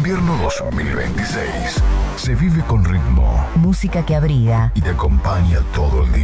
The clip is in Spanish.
invierno 2026 se vive con ritmo, Música que abriga y te acompaña todo el